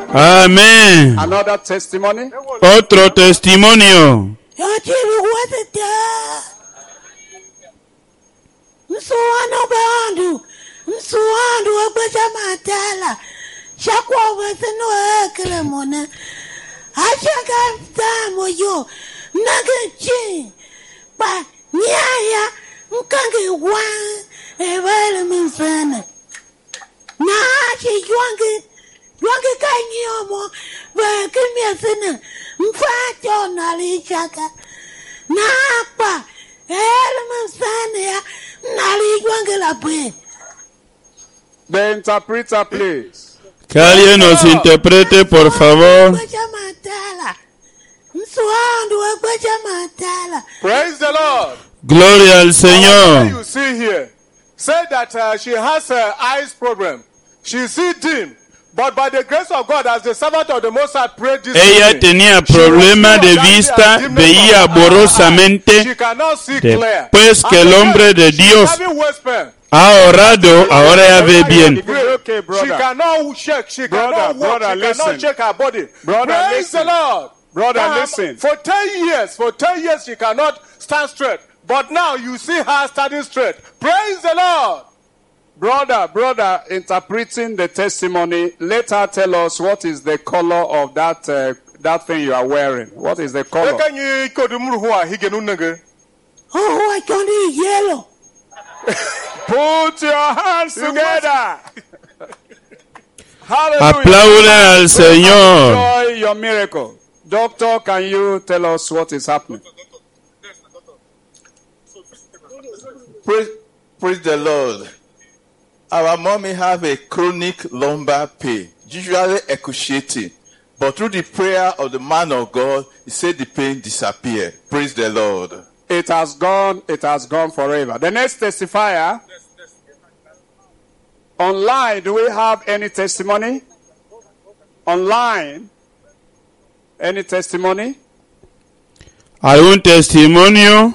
Amén. Another testimony. Otro testimonio. Msuwandu wabasha matala shakwa wasenu ekele mone ashaka mtamo yo nagachi pa nyaya mkange wan evele minsana na ashi ywange kanyomo bakimya sana mfacho nalishaka na pa ele minsana ya nalishwange la bwe. The interpreter, please. Que alguien nos interprete, por favor. Praise the Lord. Gloria al Señor. You see here, say that she has her eyes problem. She see dim, but by the grace of God, as the servant of the Most High prayed this Ella tenía problema de vista, veía borrosamente. Después que el hombre de Dios ha orado, ahora ya ve bien. She cannot shake. She cannot walk. She cannot shake her body. Praise the Lord. Brother, listen. For 10 years, she cannot stand straight. But now you see her standing straight. Praise the Lord. Brother, interpreting the testimony, let her tell us what is the color of that thing you are wearing. What is the color? Oh, I can't eat yellow. Put your hands together. Aplaude al Señor. Enjoy your miracle. Doctor, can you tell us what is happening? Praise the Lord. Our mommy have a chronic lumbar pain, usually excruciating. But through the prayer of the man of God, he said the pain disappeared. Praise the Lord. It has gone forever. The next testifier. Online, do we have any testimony? Online? Any testimony? ¿Algún testimonio?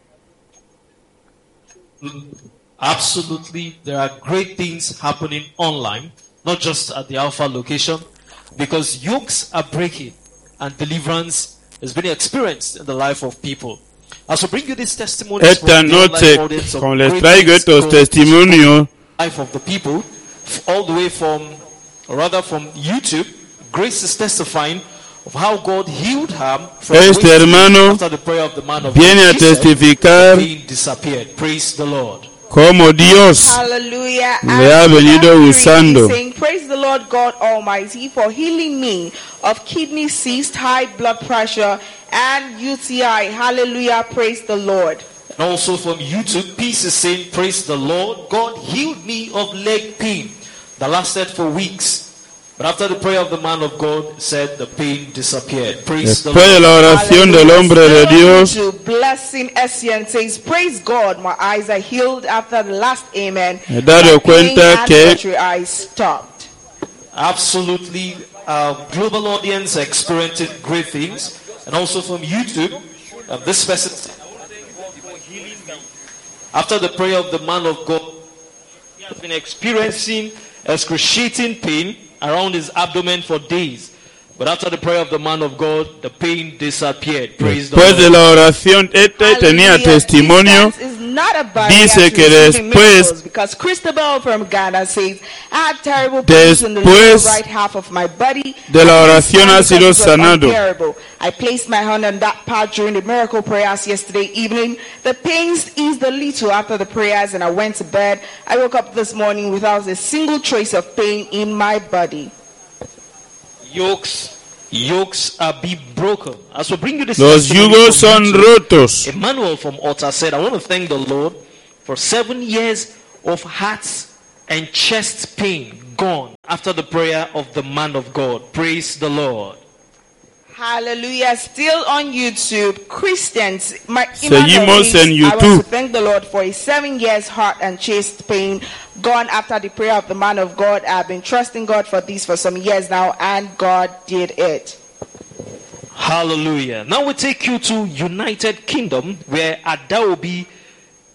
Absolutely. There are great things happening online, not just at the Alpha location, because yokes are breaking and deliverance is being experienced in the life of people. As we bring you this testimony, Esta noche, como les traigo estos testimonios, life of the people, all the way from YouTube, Grace is testifying of how God healed her from este hermano after the prayer of the man of viene a God. testificar Pain disappeared. Praise the Lord. cómo Dios Hallelujah. le ha venido usando. Saying, praise the Lord God Almighty for healing me of kidney cyst, high blood pressure, and UTI. Hallelujah. Praise the Lord. And also from YouTube, Peace is saying, praise the Lord. God healed me of leg pain that lasted for weeks. But after the prayer of the man of God, said the pain disappeared. Praise the Lord. Después de la oración del hombre de Dios, Blessing SCN says, praise God, my eyes are healed after the last amen. me he dado cuenta que I stopped. Absolutely, our global audience are experiencing great things. And also from YouTube, this person said, after the prayer of the man of God, he has been experiencing excruciating pain around his abdomen for days. But after the prayer of the man of God, the pain disappeared. Praise the después Lord. de la oración, tenía testimonio. Dice que después because Christabel from Ghana says, I had terrible pains in the lower right half of my body. De la oración ha sido sanado. I placed my hand on that part during the miracle prayers yesterday evening. The pains eased a little after the prayers and I went to bed. I woke up this morning without a single trace of pain in my body. Yokes are being broken. As we bring you this Los yugos son rotos. Emmanuel from Otta said, I want to thank the Lord for 7 years of heart and chest pain gone after the prayer of the man of God. Praise the Lord. Hallelujah. Still on YouTube, Christians. Seguimos en I want YouTube. to thank the Lord for his 7 years heart and chest pain gone after the prayer of the man of God. I've been trusting God for this for some years now, and God did it. Hallelujah. Now we take you to United Kingdom, where Adaobi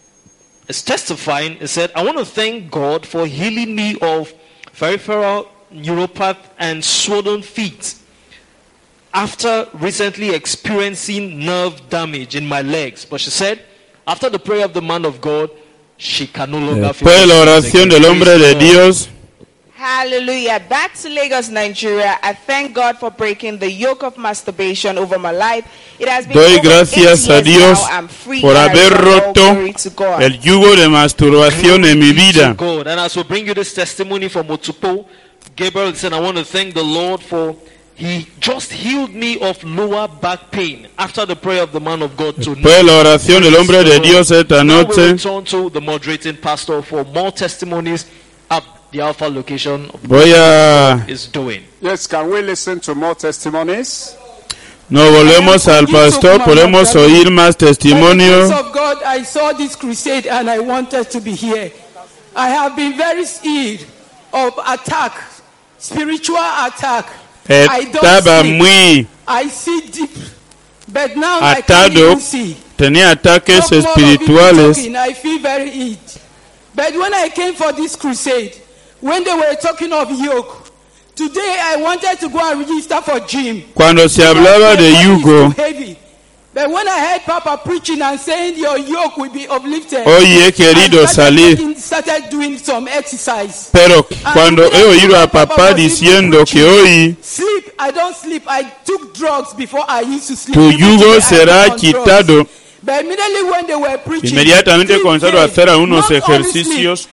is testifying. He said, I want to thank God for healing me of peripheral neuropathy and swollen feet after recently experiencing nerve damage in my legs. But she said, after the prayer of the man of God, she can no longer feel. Después de la oración del hombre de Dios. Hallelujah. That's Lagos, Nigeria. I thank God for breaking the yoke of masturbation over my life. It has been Doy over gracias 8 a years Dios now. I'm free por and I haber give all roto glory to God. el yugo de masturbación en mi vida. God. And as we bring you this testimony from Otupo, Gabriel said, I want to thank the Lord for He just healed me of lower back pain after the prayer of the man of God tonight. Después de la oración del hombre de Dios esta Now we noche. return to the moderating pastor for more testimonies at the Alpha location of Voy a... is doing. Yes, can we listen to more testimonies? Nos volvemos al pastor, podemos oír más By the testimonio. grace of God, I saw this crusade and I wanted to be here. I have been very scared of attack, spiritual attack. I don't Estaba sleep. muy I see deep, but now I can't atado, even see. tenía ataques No more of people espirituales. talking, I feel very heat. But when I came for this crusade, when they were talking of yoke, today I wanted to go and register for gym. Cuando se hablaba de yugo, Heavy. But when I heard Papa preaching and saying your yoke will be uplifted, hoy he querido salir, started doing some exercise. pero cuando he oído a papá diciendo que hoy Sleep, I don't sleep. I took drugs before I used to sleep. tu Even yugo today, I será am on drugs. quitado, But immediately when they were preaching, inmediatamente sleep comenzaron a came. hacer algunos Not only ejercicios